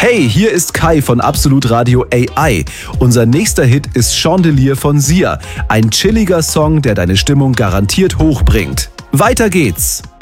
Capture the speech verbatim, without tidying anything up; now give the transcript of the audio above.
Hey, hier ist Kai von Absolut Radio A I. Unser nächster Hit ist Chandelier von Sia. Ein chilliger Song, der deine Stimmung garantiert hochbringt. Weiter geht's!